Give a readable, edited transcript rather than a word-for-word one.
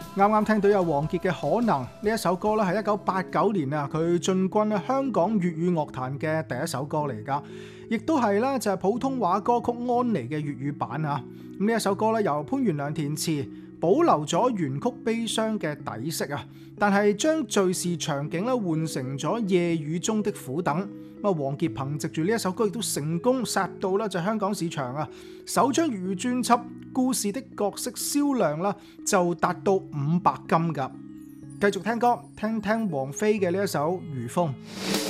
啱啱聽到有王傑嘅《可能》呢一首歌咧，係1989年啊，佢進軍香港粵語樂壇嘅第一首歌嚟㗎，亦都係咧就係普通話歌曲《安妮》嘅粵語版啊。咁呢一首歌咧由潘源良填詞，保留咗原曲悲傷嘅底色啊，但係將敘事場景咧換成咗夜雨中的苦等。咁啊，王傑憑藉住呢一首歌亦都成功殺到啦就香港市場啊，首張粵語專輯《故事的角色》銷量啦就達到500金㗎。繼續聽歌，聽聽王菲嘅呢一首《如風》。